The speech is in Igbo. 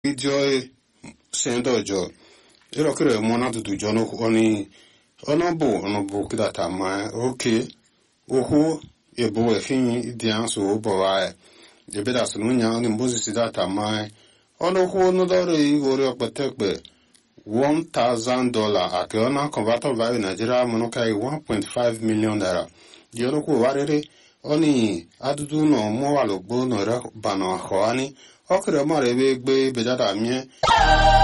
Joy Sendo Jo. Irokere mona to Jono oni onobo kidata ma okay. Ohu ebo efin dian so boy. The better sununya ni mbozi data ma ono ho no dore igori okpetekpe $1,000 akiona converter value Nigeria monokai $1.5 million. The ono ko warere oni adudu no mo walogbo no re bano hoani okere mare be bejada mie